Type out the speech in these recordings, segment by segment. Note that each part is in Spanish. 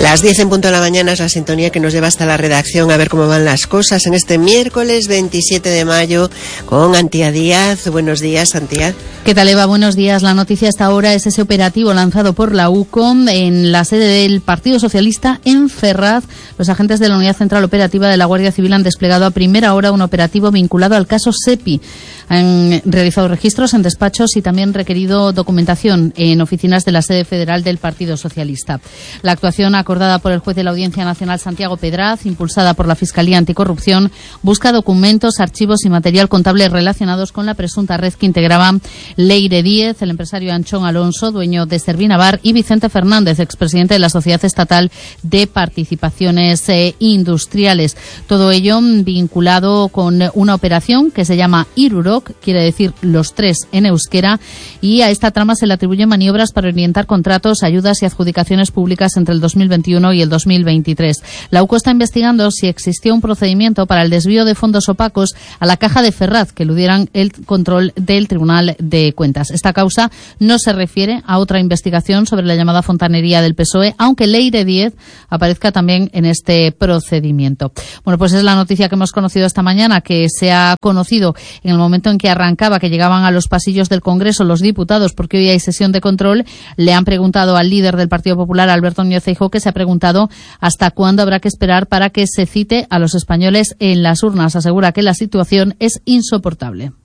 Las 10 en punto de la mañana es la sintonía que nos lleva hasta la redacción a ver cómo van las cosas en este miércoles 27 de mayo con Antía Díaz. Buenos días, Antía. ¿Qué tal, Eva? Buenos días. La noticia hasta ahora es ese operativo lanzado por la UCOM en la sede del Partido Socialista en Ferraz. Los agentes de la Unidad Central Operativa de la Guardia Civil han desplegado a primera hora un operativo vinculado al caso SEPI. Han realizado registros en despachos y también requerido documentación en oficinas de la sede federal del Partido Socialista. La actuación acordada por el juez de la Audiencia Nacional Santiago Pedraz, impulsada por la Fiscalía Anticorrupción, busca documentos, archivos y material contable relacionados con la presunta red que integraba Leire Díez, el empresario Anchón Alonso, dueño de Servinavar, y Vicente Fernández, expresidente de la Sociedad Estatal de Participaciones Industriales. Todo ello vinculado con una operación que se llama Irurok, quiere decir los tres en euskera, y a esta trama se le atribuyen maniobras para orientar contratos, ayudas y adjudicaciones públicas entre el 2021 y el 2023. La UCO está investigando si existió un procedimiento para el desvío de fondos opacos a la Caja de Ferraz que eludieran el control del Tribunal de Cuentas. Esta causa no se refiere a otra investigación sobre la llamada fontanería del PSOE, aunque Leire Díez aparezca también en este procedimiento. Bueno, pues es la noticia que hemos conocido esta mañana, que se ha conocido en el momento en que arrancaba, que llegaban a los pasillos del Congreso los diputados, porque hoy hay sesión de control. Le han preguntado al líder del Partido Popular, Alberto Núñez Feijóo, que se ha preguntado hasta cuándo habrá que esperar para que se cite a los españoles en las urnas. Asegura que la situación es insoportable.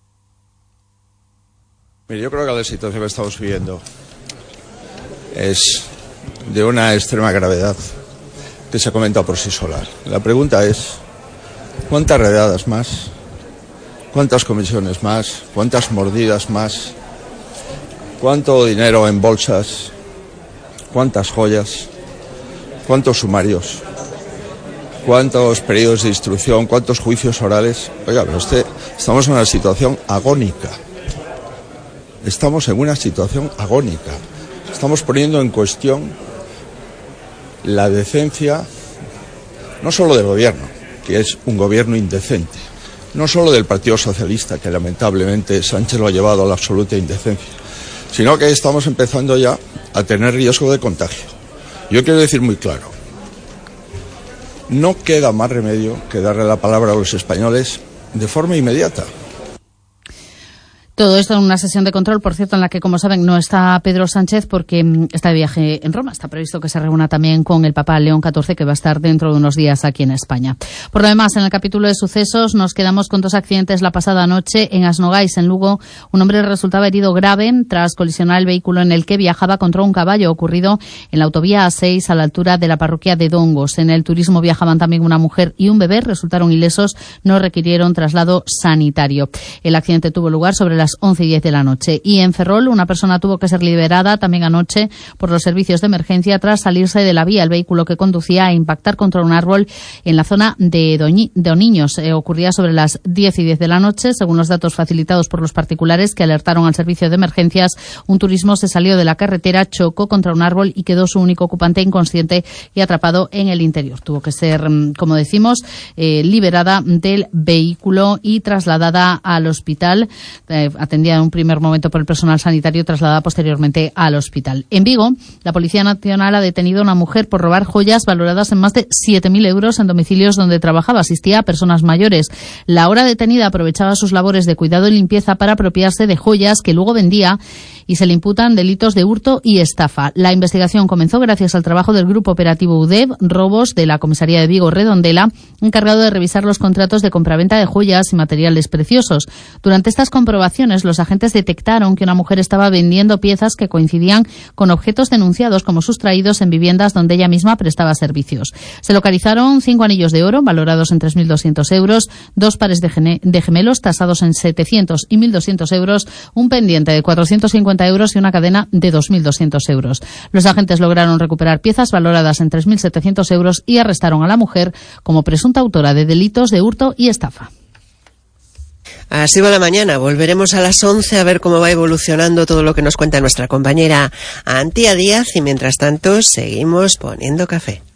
Mire, yo creo que la situación que estamos viviendo es de una extrema gravedad que se ha comentado por sí sola. La pregunta es, ¿cuántas redadas más? ¿Cuántas comisiones más? ¿Cuántas mordidas más? ¿Cuánto dinero en bolsas? ¿Cuántas joyas? ¿Cuántos sumarios? ¿Cuántos periodos de instrucción? ¿Cuántos juicios orales? Oiga, pero estamos en una situación agónica. Estamos en una situación agónica. Estamos poniendo en cuestión la decencia, no solo del gobierno, que es un gobierno indecente, no solo del Partido Socialista, que lamentablemente Sánchez lo ha llevado a la absoluta indecencia, sino que estamos empezando ya a tener riesgo de contagio. Yo quiero decir muy claro, no queda más remedio que darle la palabra a los españoles de forma inmediata. Todo esto en una sesión de control, por cierto, en la que, como saben, no está Pedro Sánchez porque está de viaje en Roma. Está previsto que se reúna también con el Papa León XIV, que va a estar dentro de unos días aquí en España. Por lo demás, en el capítulo de sucesos nos quedamos con dos accidentes la pasada noche en Asnogais, en Lugo. Un hombre resultaba herido grave tras colisionar el vehículo en el que viajaba contra un caballo, ocurrido en la autovía A6 a la altura de la parroquia de Dongos. En el turismo viajaban también una mujer y un bebé, resultaron ilesos, no requirieron traslado sanitario. El accidente tuvo lugar sobre las 11:10 de la noche. Y en Ferrol, una persona tuvo que ser liberada también anoche por los servicios de emergencia tras salirse de la vía. El vehículo que conducía a impactar contra un árbol en la zona de Oniños. Ocurría sobre las 10:10 de la noche. Según los datos facilitados por los particulares que alertaron al servicio de emergencias, un turismo se salió de la carretera, chocó contra un árbol y quedó su único ocupante inconsciente y atrapado en el interior. Tuvo que ser, como decimos, liberada del vehículo y trasladada al hospital, atendida en un primer momento por el personal sanitario, trasladada posteriormente al hospital. En Vigo, la Policía Nacional ha detenido a una mujer por robar joyas valoradas en más de 7.000 euros en domicilios donde trabajaba. Asistía a personas mayores. La ahora detenida aprovechaba sus labores de cuidado y limpieza para apropiarse de joyas que luego vendía, y se le imputan delitos de hurto y estafa. La investigación comenzó gracias al trabajo del Grupo Operativo UDEV Robos de la Comisaría de Vigo Redondela, encargado de revisar los contratos de compraventa de joyas y materiales preciosos. Durante estas comprobaciones, los agentes detectaron que una mujer estaba vendiendo piezas que coincidían con objetos denunciados como sustraídos en viviendas donde ella misma prestaba servicios. Se localizaron 5 anillos de oro valorados en 3.200 euros, 2 pares de gemelos tasados en 700 y 1.200 euros, un pendiente de 450 euros y una cadena de 2.200 euros. Los agentes lograron recuperar piezas valoradas en 3.700 euros y arrestaron a la mujer como presunta autora de delitos de hurto y estafa. Así va la mañana. Volveremos a las 11 a ver cómo va evolucionando todo lo que nos cuenta nuestra compañera Antía Díaz, y mientras tanto seguimos poniendo café.